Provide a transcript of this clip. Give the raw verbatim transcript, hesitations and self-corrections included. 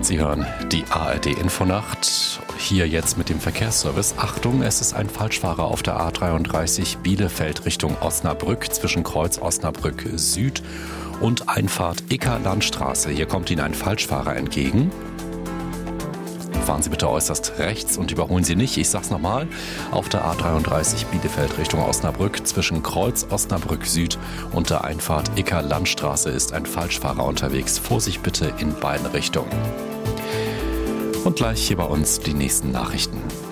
Sie hören die A R D-Infonacht. Hier jetzt mit dem Verkehrsservice. Achtung, es ist ein Falschfahrer auf der A dreiunddreißig Bielefeld Richtung Osnabrück zwischen Kreuz Osnabrück Süd und Einfahrt Icker-Landstraße. Hier kommt Ihnen ein Falschfahrer entgegen. Fahren Sie bitte äußerst rechts und überholen Sie nicht. Ich sag's nochmal. Auf der A dreiunddreißig Bielefeld Richtung Osnabrück zwischen Kreuz Osnabrück Süd und der Einfahrt Icker-Landstraße ist ein Falschfahrer unterwegs. Vorsicht bitte in beiden Richtungen. Und gleich hier bei uns die nächsten Nachrichten.